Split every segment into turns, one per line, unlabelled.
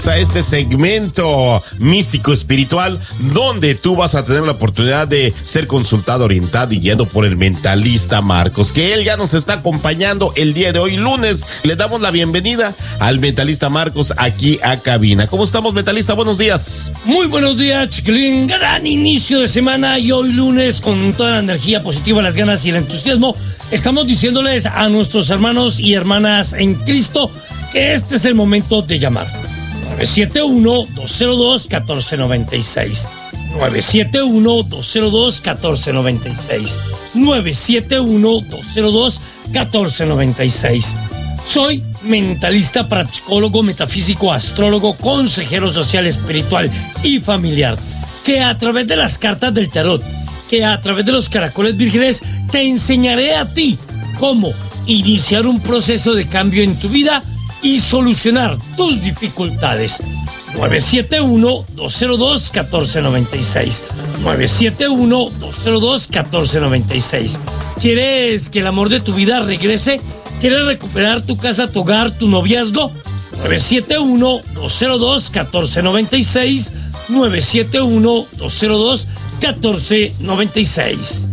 A este segmento místico espiritual donde tú vas a tener la oportunidad de ser consultado, orientado y guiado por el mentalista Marcos, que él ya nos está acompañando el día de hoy, lunes. Le damos la bienvenida al mentalista Marcos aquí a cabina. ¿Cómo estamos, mentalista? Buenos días.
Muy buenos días, chiquilín. Gran inicio de semana y hoy lunes con toda la energía positiva, las ganas y el entusiasmo. Estamos diciéndoles a nuestros hermanos y hermanas en Cristo que este es el momento de llamar. 971-202-1496. 971-202-1496. 971-202-1496. Soy mentalista, parapsicólogo, metafísico, astrólogo, consejero social, espiritual y familiar, que a través de las cartas del tarot, que a través de los caracoles vírgenes, te enseñaré a ti cómo iniciar un proceso de cambio en tu vida y solucionar tus dificultades. 971-202-1496. 971-202-1496. ¿Quieres que el amor de tu vida regrese? ¿Quieres recuperar tu casa, tu hogar, tu noviazgo? 971-202-1496. 971-202-1496.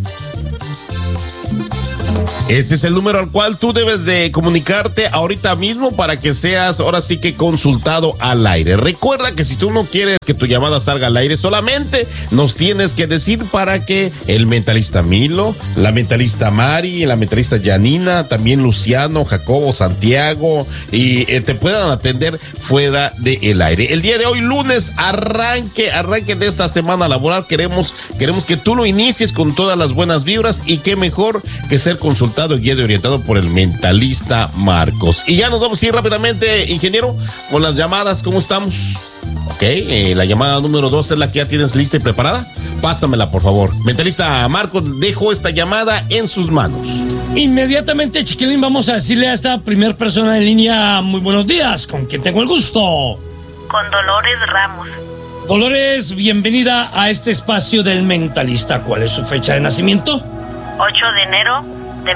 Ese es el número al cual tú debes de comunicarte ahorita mismo para que seas ahora sí que consultado al aire. Recuerda que si tú no quieres que tu llamada salga al aire, solamente nos tienes que decir para que el mentalista Milo, la mentalista Mari, la mentalista Janina, también Luciano, Jacobo, Santiago y te puedan atender fuera del aire. El día de hoy, lunes, arranque de esta semana laboral. Queremos que tú lo inicies con todas las buenas vibras y qué mejor que ser consultado, guiado y orientado por el mentalista Marcos. Y ya nos vamos a ir rápidamente, ingeniero, con las llamadas. ¿Cómo estamos? Ok, la llamada número 2 es la que ya tienes lista y preparada. Pásamela, por favor. Mentalista Marcos, dejo esta llamada en sus manos.
Inmediatamente, chiquilín, vamos a decirle a esta primer persona en línea, muy buenos días, ¿con quién tengo el gusto?
Con Dolores Ramos.
Dolores, bienvenida a este espacio del mentalista. ¿Cuál es su fecha de nacimiento?
8 de enero de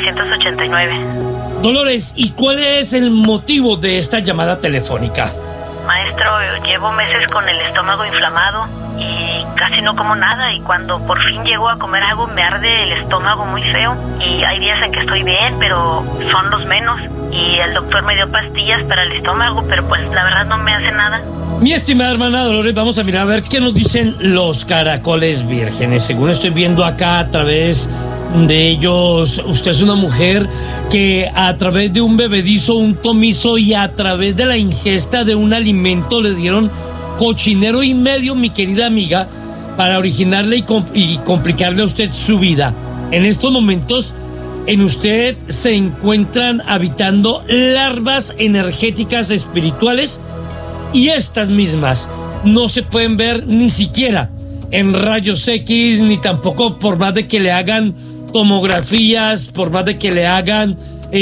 1989.
Dolores, ¿y cuál es el motivo de esta llamada telefónica?
Maestro, llevo meses con el estómago inflamado y casi no como nada, y cuando por fin llego a comer algo me arde el estómago muy feo, y hay días en que estoy bien, pero son los menos, y el doctor me dio pastillas para el estómago, pero pues la verdad no me hace nada.
Mi estimada hermana Dolores, vamos a mirar a ver qué nos dicen los caracoles vírgenes. Según estoy viendo acá a través de ellos, usted es una mujer que a través de un bebedizo, un tomizo y a través de la ingesta de un alimento le dieron cochinero y medio, mi querida amiga, para originarle y complicarle a usted su vida. En estos momentos en usted se encuentran habitando larvas energéticas espirituales, y estas mismas no se pueden ver ni siquiera en rayos X, ni tampoco por más de que le hagan tomografías, por más de que le hagan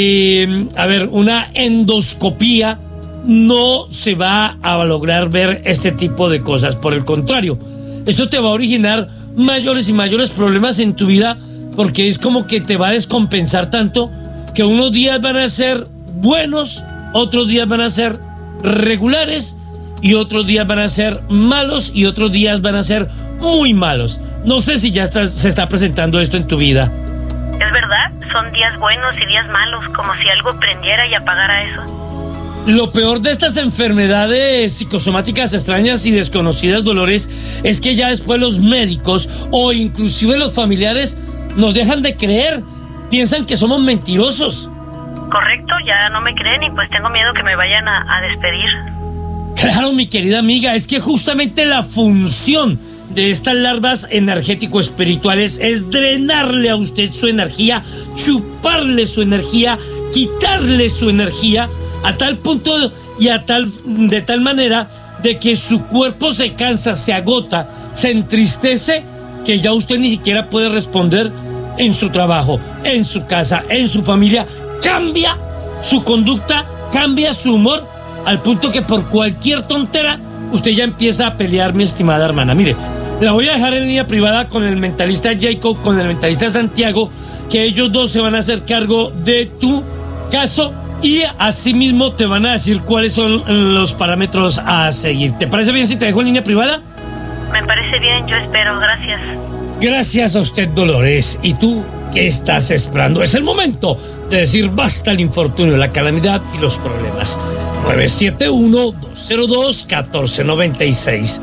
una endoscopía, no se va a lograr ver este tipo de cosas. Por el contrario, esto te va a originar mayores y mayores problemas en tu vida, porque es como que te va a descompensar tanto que unos días van a ser buenos, otros días van a ser regulares y otros días van a ser malos y otros días van a ser muy malos. No sé si ya se está presentando esto en tu vida.
Es verdad, son días buenos y días malos, como si algo prendiera y apagara eso.
Lo peor de estas enfermedades psicosomáticas extrañas y desconocidas, Dolores, es que ya después los médicos o inclusive los familiares nos dejan de creer, piensan que somos mentirosos.
Correcto, ya no me creen y pues tengo miedo que me vayan a despedir.
Claro, mi querida amiga, es que justamente la función de estas larvas energético-espirituales es drenarle a usted su energía, chuparle su energía, quitarle su energía, a tal punto y de tal manera de que su cuerpo se cansa, se agota, se entristece, que ya usted ni siquiera puede responder en su trabajo, en su casa, en su familia. Cambia su conducta, cambia su humor, al punto que por cualquier tontera usted ya empieza a pelear, mi estimada hermana. Mire, la voy a dejar en línea privada con el mentalista Jacob, con el mentalista Santiago, que ellos dos se van a hacer cargo de tu caso y asimismo te van a decir cuáles son los parámetros a seguir. ¿Te parece bien si te dejo en línea privada?
Me parece bien, yo espero, gracias.
Gracias a usted, Dolores. ¿Y tú qué estás esperando? Es el momento de decir basta al infortunio, la calamidad y los problemas. 971-202-1496.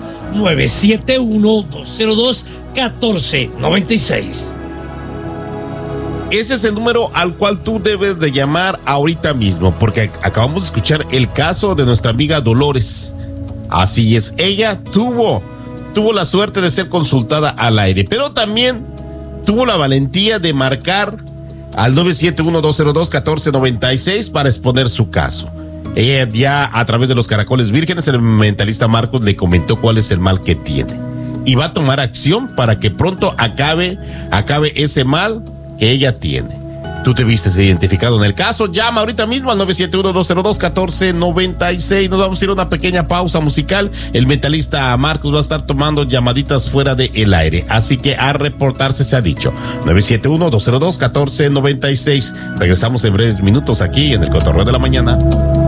971-202-1496.
Ese es el número al cual tú debes de llamar ahorita mismo, porque acabamos de escuchar el caso de nuestra amiga Dolores. Así es, ella tuvo la suerte de ser consultada al aire, pero también tuvo la valentía de marcar al 971-202-1496 para exponer su caso. Ella ya a través de los Caracoles Vírgenes, el mentalista Marcos le comentó cuál es el mal que tiene y va a tomar acción para que pronto acabe ese mal que ella tiene. Tú te vistes identificado en el caso, llama ahorita mismo al 971-202-1496. Nos vamos a ir a una pequeña pausa musical. El mentalista Marcos va a estar tomando llamaditas fuera del aire, así que a reportarse se ha dicho. 971-202-1496. Regresamos en breves minutos aquí en el Cotorreo de la Mañana.